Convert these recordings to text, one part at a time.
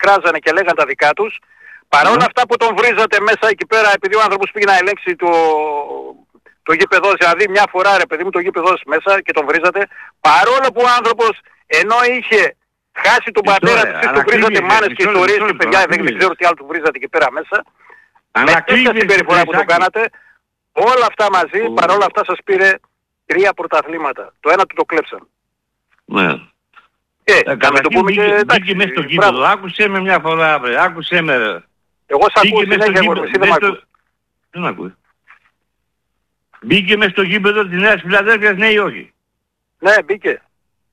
κράζανε και λέγανε τα δικά τους, παρόλα αυτά που τον βρίζατε μέσα εκεί πέρα, επειδή ο άνθρωπος πήγε να ελέγξει το γήπεδο, δηλαδή μια φορά ρε παιδί μου το γήπεδο μέσα και τον βρίζατε, παρόλο που ο άνθρωπος ενώ είχε χάσει τον πατέρα του, εσείς του βρίζατε μάνες και ιστορίες και παιδιά, δεν ξέρω τι άλλο του βρίζατε εκεί πέρα μέσα, με τέτοια συμπεριφορά που το κάνατε, όλα αυτά μαζί, παρόλα αυτά σας πήρε 3 πρωταθλήματα. Το ένα του το κλέψαν. Ναι. Να το πούμε και εντάξει. Μπήκε μέσα στο γήπεδο. Άκουσέ με μια φορά, βρε. Άκουσέ με, ρε. Εγώ σ' ακούω συνέχεια, εσύ δεν μ' ακούς. Δεν ακούει. Μπήκε μέσα στο γήπεδο της Νέας Φιλαδέλφειας, ναι ή όχι? Ναι, μπήκε.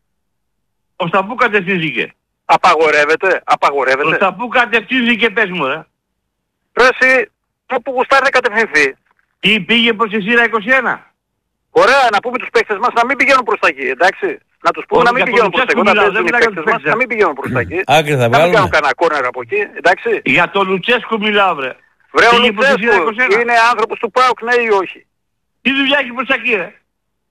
Ως τα πού κατευθύνθηκε? Απαγορεύεται. Ως τα πού κατευθύνθηκε, πες μου, ρε. Πρέπει όπου γουστάρει να κατευθυνθεί. Τι πήγε προς τη σειρά 21? Ωραία, να πούμε τους παίκτες μας να μην πηγαίνουν προς τα εκεί, εντάξει. Να τους πούμε να μην πηγαίνουν προς τα εκεί. Όταν παίζουν οι παίκτες μας να μην πηγαίνουν προς τα εκεί. Άκρη θα να μην κάνουν βγάλουμε. κανένα κόρνερ από εκεί, εντάξει. Για τον Λουτσέσκου μιλάω, βρε. Βρε ο Πήγε προς τη σειρά Λουτσέσκου 21. είναι άνθρωπος του ΠΑΟΚ, ναι ή όχι? Τι δουλειά έχει προς τα εκεί, ρε?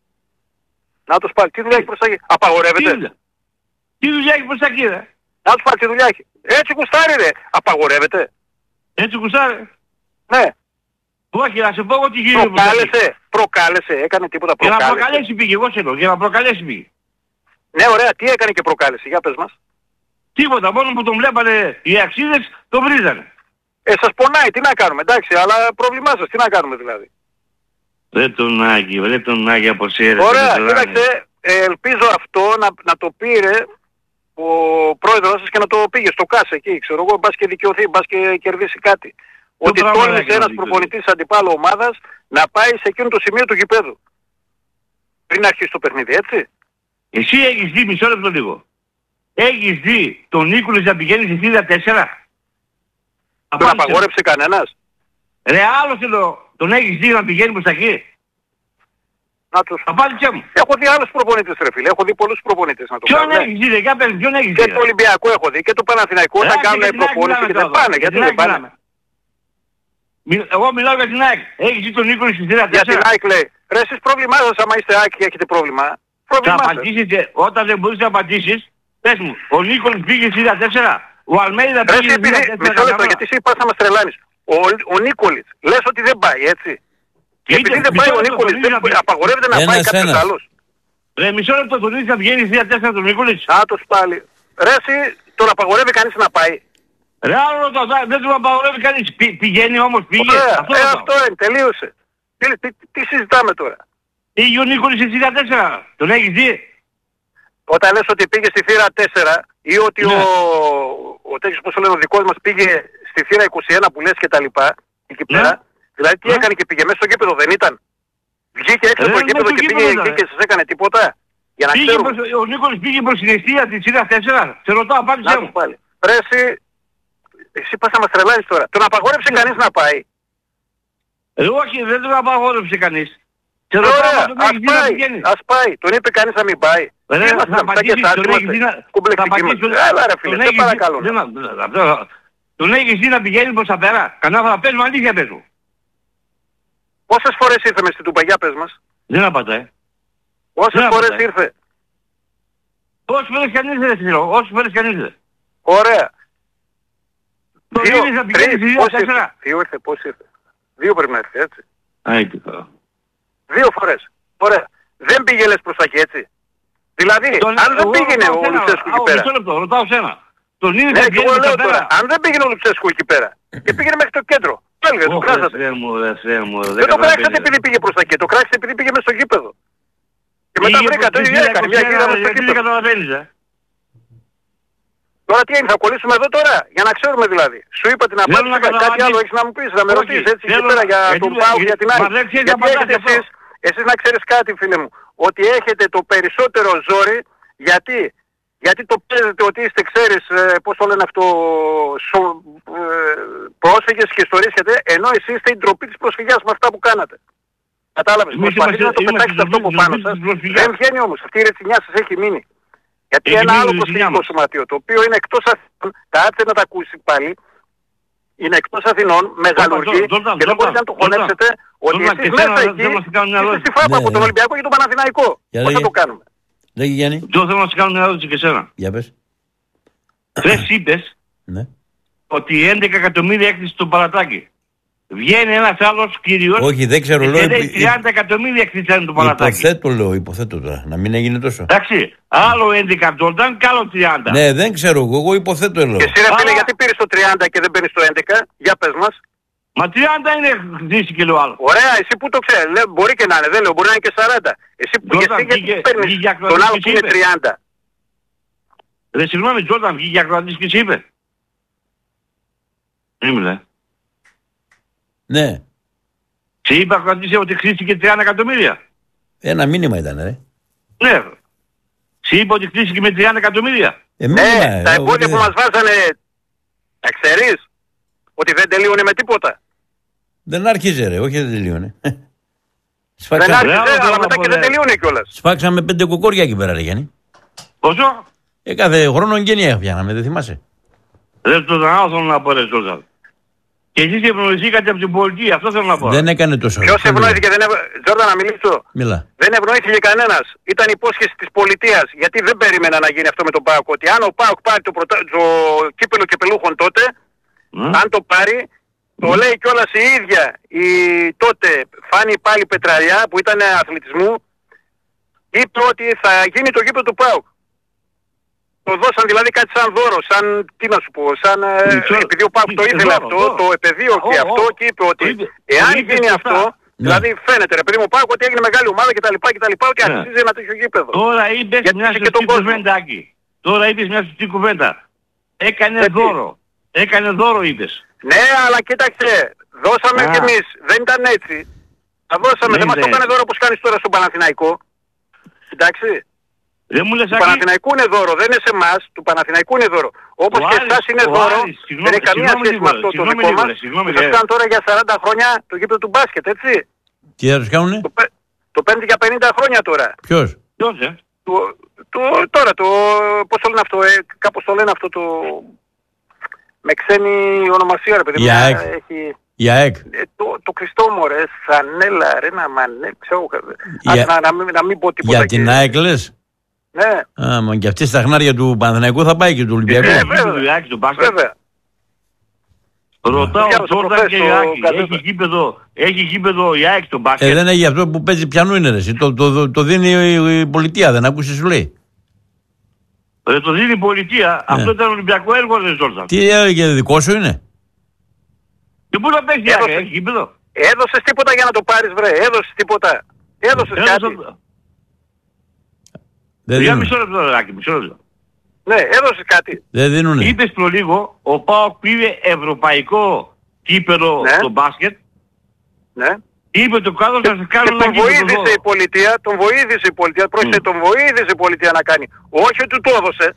Να τους πάλι, τι δουλειά έχει προς τα εκεί? Απαγορεύεται. Τι δουλειά έχει προς τα εκεί, ρε? Να τους πάλι, τι δουλειά έχει? Έτσι γουστάρει ρε. Απαγορεύεται. Έτσι κουστάρε. Ναι. Όχι, να σε πω εγώ τι γίνεται. Προκάλεσε, έκανε τίποτα Για να προκάλεσε. προκαλέσει πήγε, εγώ σε λέω, για να προκαλέσει πήγε. Ναι ωραία, τι έκανε και προκάλεσε, για πες μας. Τίποτα, μόνο που τον βλέπανε οι αξίδες τον βρίζανε. Σας πονάει, τι να κάνουμε, εντάξει, αλλά πρόβλημά σας, τι να κάνουμε δηλαδή. Ρε τον Άγιο από σέρε. Ωραία, κοίταξε, ελπίζω αυτό να το πήρε ο πρόεδρος σας και να το πήγε στο ΚΑΣ εκεί, ξέρω εγώ, μπας και δικαιωθεί, μπας και κερδίσει κάτι. Ότι τόλμησε ένας προπονητής αντιπάλου ομάδας να πάει σε εκείνο το σημείο του γηπέδου. Πριν αρχίσει το παιχνίδι, έτσι. Εσύ έχεις δει, μισό λεπτό λίγο. Έχεις δει τον Νίκολης να πηγαίνει στη θύρα 4. Τον απαγόρεψε κανένας. Ρε άλλος εδώ, τον έχεις δει να πηγαίνει προς τα εκεί. Να τους... Απάντησέ μου. Έχω δει άλλους προπονητές ρε φίλε, έχω δει πολλούς προπονητές να το κάνουν. Ποιον έχεις δει, ρε, για πες, ποιον έχεις δει. Και το Ολυμπιακό έχω δει και το Παναθηναϊκό όταν κάνουν προπόνηση και δεν πάνε. Γιατί δεν πάνε. Εγώ μιλάω για την ΑΕΚ. Έχεις δει τον Νίκολη στη θύρα 4. Για την ΑΕΚ λέει. Ρε εσείς πρόβλημά σας άμα είστε ΑΕΚ και έχετε πρόβλημα. Θα Πρόβλημά σας. απαντήσετε, όταν δεν μπορείς να απαντήσεις, πες μου, ο Νίκολης πήγε στη θύρα 4. Ο Αλμέιδα Ρε πήγε εσύ στη θύρα 4. μισό λεπτό γιατί εσύ πας να μας τρελάνεις. Ο Νίκολης λες ότι δεν πάει έτσι. Και επειδή δεν πάει ο Νίκολης απαγορεύεται να πάει κάποιος άλλος. Ρε μισό λεπτό, τον ίδιο να βγαίνει στη θύρα 4 τον Νίκολης. Άτος πάλι. Ρε εσύ τον απαγορεύει κανείς να πάει. Ρε άλλο δεν του απαγορεύει κανείς. Πηγαίνει όμως, πήγε. Ωραία, αυτό είναι, τελείωσε. Τι συζητάμε τώρα. Πήγε ο Νίκολης στη θύρα 4. Τον έχεις δει. Όταν λες ότι πήγε στη θύρα 4 ή ότι ο τέτοιος πώς το λένε ο δικός μας πήγε στη θύρα 21 που λες και τα λοιπά, εκεί πέρα, δηλαδή τι έκανε και πήγε μέσα στο γήπεδο δεν ήταν. Βγήκε έξω από το γήπεδο και πήγε εκεί και σας έκανε τίποτα. Για να ξέρουμε. Ο Νίκολης πήγε προς την αιστεία της θύρα 4. Σε ρωτάω, απάντησέ μου. Ρε εσύ πας να μας τρελάνεις τώρα. Τον απαγόρευσε κανείς να πάει. Όχι, δεν τον απαγόρευσε κανείς. Ωραία, ας πάει. Τον είπε κανείς να μην πάει. Θα απαντήσεις, έλα ρε φίλε, σε παρακαλώ. Τον έχεις δει να πηγαίνει προς τα πέρα. Κανένα θα παίζουμε αλήθεια πες μου. Πόσες φορές ήρθε μες στην Τουμπαγιά πες μας. Δεν απαντάει. Πόσες φορές ήρθε. Όσες φορές κι αν ήρθε ρε φίλο, όσες φορές κι αν ήρθε. Ωραία. Τον είδες να πηγαίνει στη θύρα 4. Δύο ήρθε, πώς ήρθε. Δύο πρέπει να ήρθε έτσι. Δύο φορές. Ωραία. Δεν πήγε λες προς τα εκεί έτσι. Δηλαδή, αν δεν πήγαινε ο Λουτσέσκου εκεί πέρα. Μισό λεπτό, ρωτάω σένα. Τον είδες ναι, να πηγαίνει προς τα πέρα. Αν δεν πήγαινε ο Λουτσέσκου εκεί πέρα και πήγαινε μέχρι το κέντρο. Πάλι δεν το κράσατε. Δεν το κράξατε επειδή πήγε προς τα εκεί. Το κράξατε επειδή πήγε μέσα στο γήπεδο. Και μετά βρήκα το ίδιο έκανε. Μια γύρα μέσα στο γήπεδο. Τώρα τι είναι, θα κολλήσουμε εδώ τώρα, για να ξέρουμε δηλαδή. Σου είπα την απάντηση, κάτι άλλο έχεις να μου πεις, να με ρωτήσεις έτσι και πέρα για τον ΠΑΟΚ, για την άλλη. Γιατί έχετε εσείς να ξέρεις κάτι φίλε μου, ότι έχετε το περισσότερο ζόρι, γιατί το παίζετε ότι είστε, ξέρεις, πώς το λένε αυτό, πρόσφυγες και ιστορίες και τέτοια, ενώ εσείς είστε η ντροπή της προσφυγιάς με αυτά που κάνατε. Κατάλαβες, προσπαθείτε να το πετάξετε αυτό από πάνω σας, δεν βγαίνει όμως, αυτή η ρετσινιά σας έχει μείνει. Γιατί ένα άλλο προσφυγικό σωματείο, το οποίο είναι εκτός Αθηνών, τα άτσε να τα ακούσει πάλι, είναι εκτός Αθηνών, μεγαλουργεί και δεν μπορείτε να το χωνέψετε ότι εσείς μέσα εκεί είστε στη φάπα από τον Ολυμπιακό και τον Παναθηναϊκό. Πώς θα το κάνουμε. Λέγε Γιάννη. Τώρα θέλω να σου κάνω μια ερώτηση και εσένα. Για πες. Χθες είπες Ναι. Ότι 11 εκατομμύρια έκτισε το Παλατάκι. Βγαίνει ένας άλλος κύριος. Όχι, δεν ξέρω. Και λέει 30 εκατομμύρια έκτισαν το Παλατάκι. Υποθέτω τώρα. Να μην έγινε τόσο. Εντάξει. Άλλο 11 Τζόρνταν και άλλο 30. Ναι, δεν ξέρω. Εγώ υποθέτω λέω. Και εσύ ρε φίλε, γιατί πήρες το 30 και δεν παίρνεις το 11? Για πες μας. Μα 30 είναι χτίσει και λέω άλλο. Ωραία, εσύ που το ξέρεις. Μπορεί και να είναι, δεν λέω, μπορεί να είναι και 40. Εσύ που γιατί παίρνεις τον άλλο που είναι 30? Ρε συγγνώμη, Τζόρνταν βγήκε για ακροατής και σε είπε. Ήμουν. Ναι. Σε είπε ακροατής ότι χτίστηκε 30 εκατομμύρια. Ένα μήνυμα ήταν, ρε. Ναι. Σε είπε ότι χτίστηκε με 30 εκατομμύρια. Ναι, τα εμπόδια που μας βάζανε, ξέρεις, ότι δεν τελείωνε με τίποτα. Δεν άρχιζε ρε, όχι δεν τελείωνε. Δεν άρχιζε, αλλά μετά και δεν τελείωνε κιόλας. Σφάξαμε 5 κοκόρια εκεί πέρα ρε Γιάννη. Πόσο? Κάθε χρόνο γένεια πιάναμε, δεν θυμάσαι. Δεν το θέλω να πω ρε Τζόρνταν. Και εσείς ευνοηθήκατε από την πολιτεία, αυτό θέλω να πω. Δεν έκανε τόσο. Ποιος ευνοήθηκε, Τζόρνταν να μιλήσω. Μιλά. Δεν ευνοήθηκε κανένας. Ήταν υπόσχεση της πολιτείας. Γιατί δεν περίμενα να γίνει αυτό με τον ΠΑΟΚ. Ότι αν ο ΠΑΟΚ πάρει το κύπελο κυπελούχων τότε, αν το πάρει, το λέει κιόλας η ίδια η τότε Φάνη πάλι Πετραλιά που ήταν αθλητισμού, είπε ότι θα γίνει το γήπεδο του ΠΑΟΚ. Το δώσαν δηλαδή κάτι σαν δώρο, σαν, τι να σου πω, σαν, επειδή ο ΠΑΟΚ το ήθελε αυτό, το επεδίωχε αυτό και είπε ότι εάν γίνει αυτό, δηλαδή φαίνεται ρε παιδί μου ΠΑΟΚ ότι έγινε μεγάλη ομάδα κτλ. Ότι αξίζει ένα τέτοιο γήπεδο. Τώρα είπες μια σωστή κουβέντα, Άκη. Τώρα είπες μια σωστή κουβέντα. Έκανε δώρο. Έκανε δώρο είπες. Ναι, αλλά κοίταξε, δώσαμε κι εμείς, δεν ήταν έτσι. Τα δώσαμε, δεν μας το έκανε δώρο όπως κάνεις τώρα στον Παναθηναϊκό. Εντάξει. Δεν μου λες, του Παναθηναϊκού είναι δώρο, δεν είναι σε εμάς, του Παναθηναϊκού είναι δώρο. Όπως και εσάς είναι δώρο, δεν έχει καμία σχέση με αυτό το δικό μας. Σας κάνουν τώρα για 40 χρόνια το γήπεδο του μπάσκετ, έτσι. Τι θα τους κάνουνε? Το παίρνει για 50 χρόνια τώρα. Ποιος? Τώρα πώς το λένε αυτό, κάπως το λένε αυτό το... Με ξένη ονομασία ρε παιδί. Η ΑΕΚ. Το Χριστόμο ρε, Σανέλα ρε, ξέρω, να μην πω τίποτα. Για την ΑΕΚ λες? Ναι. Μα και αυτή στα χνάρια του Παναθηναϊκού θα πάει και του Ολυμπιακού. Βέβαια. Ρωτάω Τζόρνταν και η Άκη. Έχει γήπεδο η ΑΕΚ στο μπάσκετ. Δεν έχει αυτό που παίζει πιανού είναι ρε. Το δίνει η πολιτεία, δεν άκουσες σου λέει. Το δίνει η πολιτεία. Αυτό ήταν Ολυμπιακό έργο ρε Τζόρνταν. Τι έλεγε, δικό σου είναι? Και πού θα παίξει η ΑΕΚ, έχει γήπεδο? Έδωσες τίποτα για να το πάρεις βρε, έδωσες τίποτα. Έδωσες κάτι. Για μισό λεπτό Άκη, μισό λεπτό. Ναι, έδωσες κάτι. Δεν δίνουνε. Είπες προ λίγο, ο ΠΑΟΚ πήρε ευρωπαϊκό κύπελο στο μπάσκετ. Ναι. Είπε το κάτω να σε κάνω ένα γήπεδο. Τον βοήθησε η πολιτεία, τον βοήθησε η πολιτεία να κάνει. Όχι ότι του το έδωσε.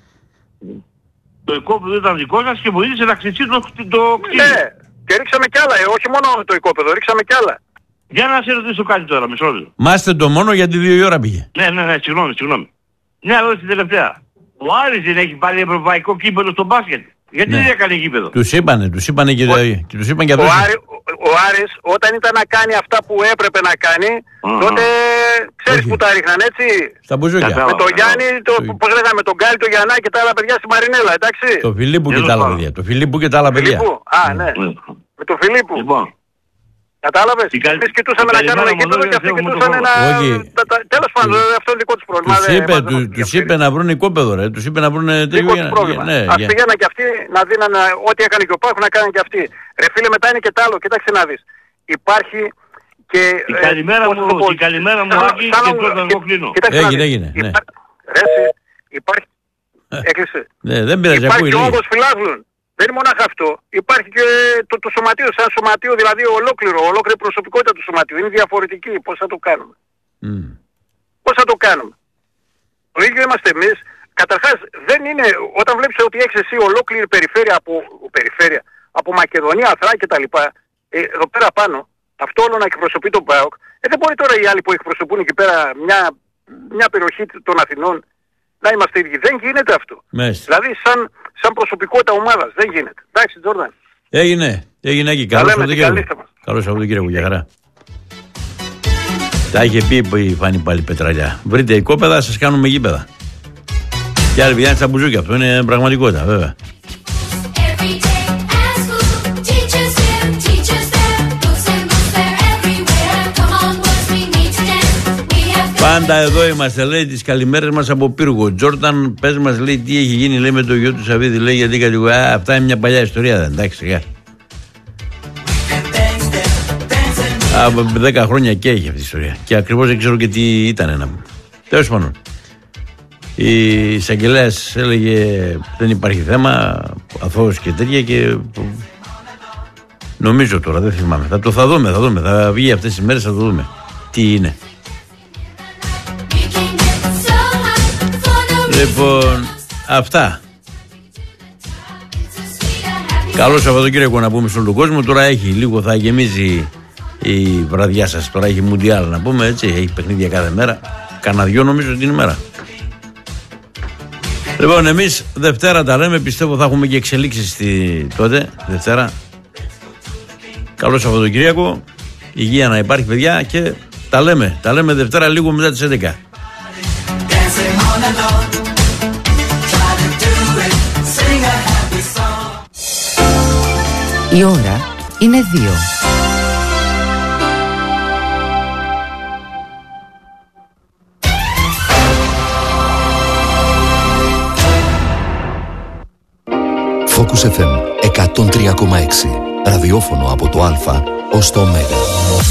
Το οικόπεδο ήταν δικό σας και βοήθησε να ξυψεί το κτίριο. Ναι, και ρίξαμε κι άλλα, όχι μόνο το οικόπεδο, ρίξαμε κι άλλα. Για να σε ρωτήσω κάτι τώρα, μισό λεπτό. Μάστε το μόνο γιατί 2 η ώρα πήγε. Ναι, συγγνώμη. Μια ερώτηση τελευταία. Ο Άρης δεν έχει πάρει ευρωπαϊκό κύπελο στο μπάσκετ. Γιατί δεν έκανε γήπεδο? Τους είπανε και αυτούς. Ο Άρης όταν ήταν να κάνει αυτά που έπρεπε να κάνει, τότε ξέρεις που τα ρίχναν έτσι. Στα μπουζούκια. Με τον Γιάννη, πώς λέγαμε, με τον Γκάλι, τον Γιαννάκη και τα άλλα παιδιά στη Μαρινέλα, εντάξει. Το Φιλίππου και τα άλλα παιδιά. Α, ναι. Με τον Φιλίππου. Κατάλαβες, εμείς κοιτούσαμε να κάνουμε γήπεδο και αυτοί κοιτούσαν ένα... Τέλος πάντων, αυτό είναι δικό τους πρόβλημα. Τους είπε να βρουν οικόπεδο ρε, τους είπε να βρουν δικό τους πρόβλημα. Ας πηγαίναν και αυτοί να δίναν ό,τι έκανε και ο Πάκου να κάνουν και αυτοί. Ρε φίλε, μετά είναι και τ' άλλο, κοίταξε να δεις. Υπάρχει και... Η καλημέρα μου Άκη και πρώτα εγώ κλείνω. Έγινε, ναι. Υπάρχει... Έκλεισε. Δεν πειράζει, υπάρχει και όγκος φιλάθλων. Δεν είναι μονάχα αυτό. Υπάρχει και το σωματείο, σαν σωματείο, δηλαδή ολόκληρη προσωπικότητα του σωματείου. Είναι διαφορετική. Πώς θα το κάνουμε. Πώς θα το κάνουμε. Το ίδιο είμαστε εμείς. Καταρχάς, δεν είναι, όταν βλέπεις ότι έχεις εσύ ολόκληρη περιφέρεια από Μακεδονία, Θράκη κτλ. Εδώ πέρα πάνω, αυτό όλο να εκπροσωπεί τον ΠΑΟΚ, δεν μπορεί τώρα οι άλλοι που εκπροσωπούν εκεί πέρα μια περιοχή των Αθηνών να είμαστε ίδιοι. Δεν γίνεται αυτό. Δηλαδή, σαν προσωπικότητα ομάδας. Δεν γίνεται. Εντάξει, Τζόρνταν. Έγινε εκεί. Καλώς Σαββατοκύριακο. Για χαρά. Τα είχε πει η Φάνη πάλι Πετραλιά. Βρείτε οικόπεδα, σας κάνουμε γήπεδα. Και άλλοι πηγαίνουν στα μπουζούκια. Αυτό είναι πραγματικότητα, βέβαια. Πάντα εδώ είμαστε, λέει, τις καλημέρες μας από Πύργο. Τζόρνταν, πες μας, λέει, τι έχει γίνει, λέει, με το γιο του Σαββίδη, λέει, γιατί κατηγορία. Αυτά είναι μια παλιά ιστορία, δεν, εντάξει, σιγά. Από 10 χρόνια και έχει αυτή η ιστορία. Και ακριβώς δεν ξέρω και τι ήταν να πούμε. Τέλος πάντων. Η εισαγγελέας έλεγε δεν υπάρχει θέμα, αθώος και τέτοια, και νομίζω τώρα, δεν θυμάμαι. Θα δούμε. Θα βγει αυτές τις μέρες, θα το δούμε. Τι είναι. Λοιπόν, αυτά. Καλό Σαββατοκύριακο να πούμε στον όλο τον κόσμο. Τώρα έχει λίγο, θα γεμίζει η βραδιά σας. Τώρα έχει Μουντιάλ να πούμε, έτσι. Έχει παιχνίδια κάθε μέρα. Κανα δυο νομίζω την ημέρα. Λοιπόν, εμείς Δευτέρα τα λέμε. Πιστεύω θα έχουμε και εξελίξεις τότε, Δευτέρα. Καλό Σαββατοκύριακο. Υγεία να υπάρχει, παιδιά, και τα λέμε Δευτέρα λίγο μετά τις 11. Η ώρα είναι 2. Focus FM 103,6. Ραδιόφωνο από το Α ως το Ω.